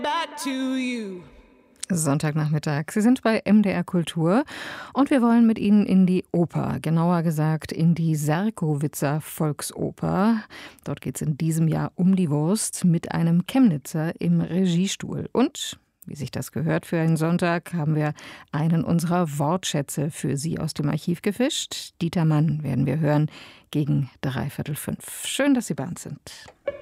Back to you. Sonntagnachmittag. Sie sind bei MDR Kultur und wir wollen mit Ihnen in die Oper, genauer gesagt in die Serkowitzer Volksoper. Dort geht es in diesem Jahr um die Wurst mit einem Chemnitzer im Regiestuhl. Und, wie sich das gehört für einen Sonntag, haben wir einen unserer Wortschätze für Sie aus dem Archiv gefischt. Dieter Mann werden wir hören gegen 4:45. Schön, dass Sie bei uns sind.